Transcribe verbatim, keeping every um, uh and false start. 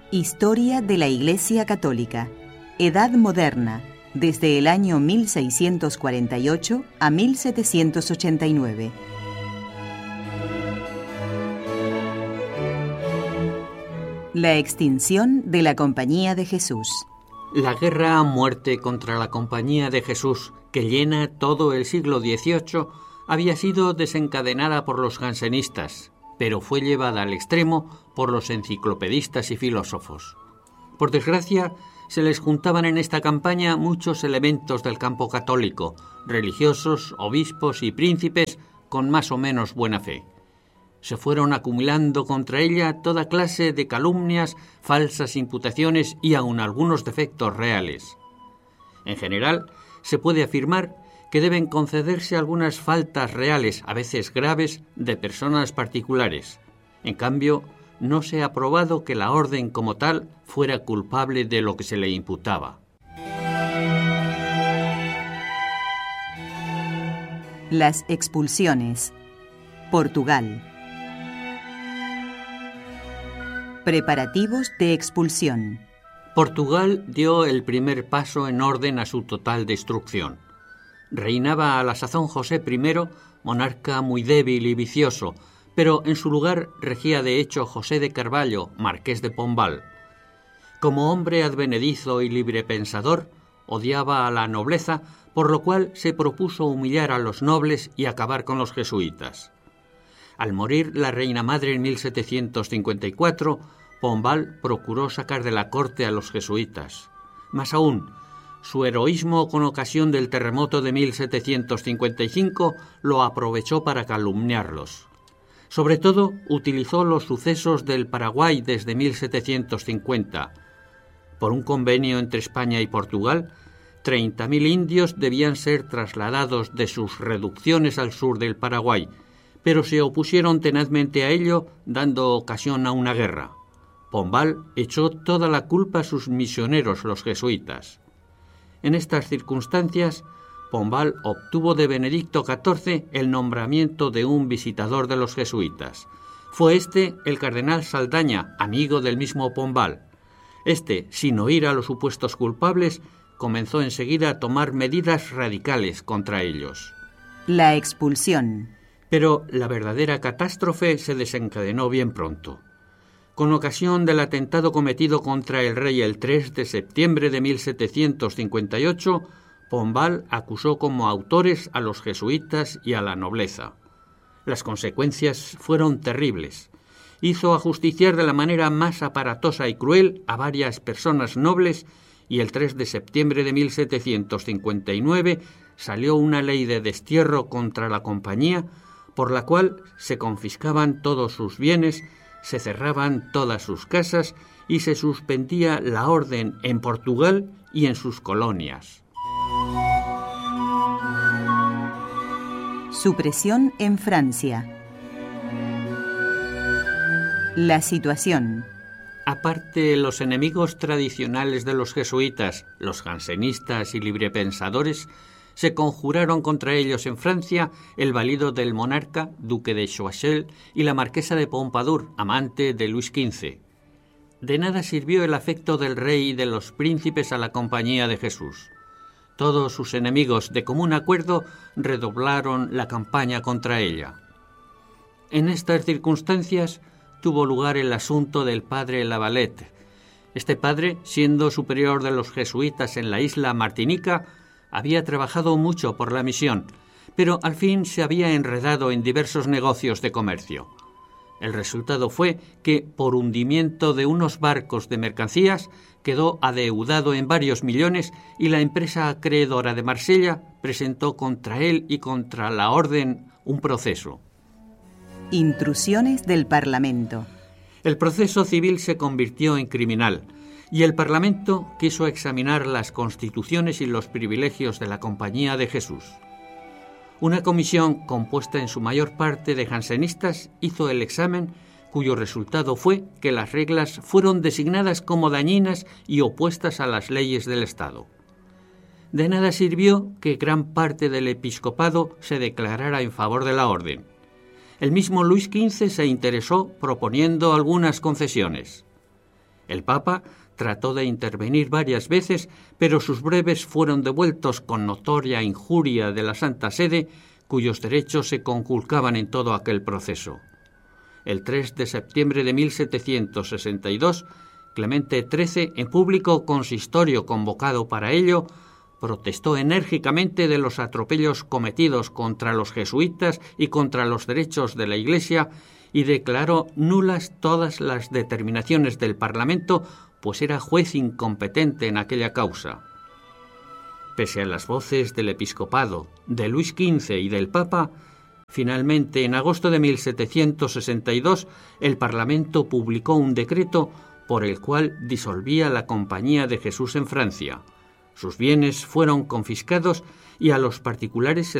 Historia de la Iglesia Católica. Edad moderna, desde el año mil seiscientos cuarenta y ocho a mil setecientos ochenta y nueve. La extinción de la Compañía de Jesús. La guerra a muerte contra la Compañía de Jesús, que llena todo el siglo dieciocho, había sido desencadenada por los jansenistas, pero fue llevada al extremo por los enciclopedistas y filósofos. Por desgracia, se les juntaban en esta campaña muchos elementos del campo católico, religiosos, obispos y príncipes con más o menos buena fe. Se fueron acumulando contra ella toda clase de calumnias, falsas imputaciones y aun algunos defectos reales. En general, se puede afirmar que deben concederse algunas faltas reales, a veces graves, de personas particulares. En cambio, no se ha probado que la orden como tal fuera culpable de lo que se le imputaba. Las expulsiones. Portugal. Preparativos de expulsión. Portugal dio el primer paso en orden a su total destrucción. Reinaba a la sazón José I, monarca muy débil y vicioso, pero en su lugar regía de hecho José de Carvalho, marqués de Pombal. Como hombre advenedizo y librepensador, odiaba a la nobleza, por lo cual se propuso humillar a los nobles y acabar con los jesuitas. Al morir la reina madre en mil setecientos cincuenta y cuatro, Pombal procuró sacar de la corte a los jesuitas. Más aún, su heroísmo con ocasión del terremoto de mil setecientos cincuenta y cinco lo aprovechó para calumniarlos. Sobre todo, utilizó los sucesos del Paraguay desde mil setecientos cincuenta. Por un convenio entre España y Portugal, treinta mil indios debían ser trasladados de sus reducciones al sur del Paraguay, pero se opusieron tenazmente a ello, dando ocasión a una guerra. Pombal echó toda la culpa a sus misioneros, los jesuitas. En estas circunstancias, Pombal obtuvo de Benedicto catorce el nombramiento de un visitador de los jesuitas. Fue este el cardenal Saldaña, amigo del mismo Pombal. Este, sin oír a los supuestos culpables, comenzó enseguida a tomar medidas radicales contra ellos. La expulsión. Pero la verdadera catástrofe se desencadenó bien pronto. Con ocasión del atentado cometido contra el rey el tres de septiembre de mil setecientos cincuenta y ocho, Pombal acusó como autores a los jesuitas y a la nobleza. Las consecuencias fueron terribles. Hizo ajusticiar de la manera más aparatosa y cruel a varias personas nobles y el tres de septiembre de mil setecientos cincuenta y nueve salió una ley de destierro contra la compañía por la cual se confiscaban todos sus bienes, se cerraban todas sus casas y se suspendía la orden en Portugal y en sus colonias. Supresión en Francia. La situación. Aparte, los enemigos tradicionales de los jesuitas, los jansenistas y librepensadores, se conjuraron contra ellos en Francia el valido del monarca, duque de Choiseul, y la marquesa de Pompadour, amante de Luis quince. De nada sirvió el afecto del rey y de los príncipes a la Compañía de Jesús. Todos sus enemigos, de común acuerdo, redoblaron la campaña contra ella. En estas circunstancias tuvo lugar el asunto del padre Lavalette. Este padre, siendo superior de los jesuitas en la isla Martinica, había trabajado mucho por la misión, pero al fin se había enredado en diversos negocios de comercio. El resultado fue que, por hundimiento de unos barcos de mercancías, quedó adeudado en varios millones y la empresa acreedora de Marsella presentó contra él y contra la orden un proceso. Intrusiones del Parlamento. El proceso civil se convirtió en criminal y el Parlamento quiso examinar las constituciones y los privilegios de la Compañía de Jesús. Una comisión compuesta en su mayor parte de jansenistas hizo el examen, cuyo resultado fue que las reglas fueron designadas como dañinas y opuestas a las leyes del Estado. De nada sirvió que gran parte del episcopado se declarara en favor de la orden. El mismo Luis quince se interesó proponiendo algunas concesiones. El Papa trató de intervenir varias veces, pero sus breves fueron devueltos con notoria injuria de la Santa Sede, cuyos derechos se conculcaban en todo aquel proceso. El tres de septiembre de mil setecientos sesenta y dos, Clemente trece, en público consistorio convocado para ello, protestó enérgicamente de los atropellos cometidos contra los jesuitas y contra los derechos de la Iglesia y declaró nulas todas las determinaciones del Parlamento, pues era juez incompetente en aquella causa. Pese a las voces del episcopado, de Luis quince y del Papa, finalmente, en agosto de mil setecientos sesenta y dos, el Parlamento publicó un decreto por el cual disolvía la Compañía de Jesús en Francia. Sus bienes fueron confiscados y a los particulares se